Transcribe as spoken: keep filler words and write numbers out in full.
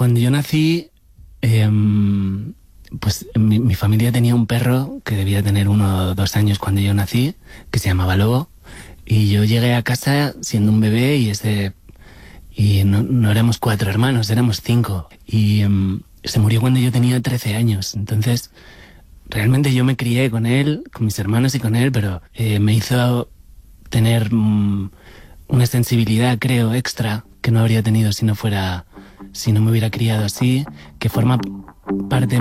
Cuando yo nací, eh, pues mi, mi familia tenía un perro que debía tener uno o dos años cuando yo nací, que se llamaba Lobo, y yo llegué a casa siendo un bebé y ese y no, no éramos cuatro hermanos, éramos cinco, y um, se murió cuando yo tenía trece años. Entonces realmente yo me crié con él, con mis hermanos y con él, pero eh, me hizo tener um, una sensibilidad, creo, extra que no habría tenido si no fuera, si no me hubiera criado así, que forma parte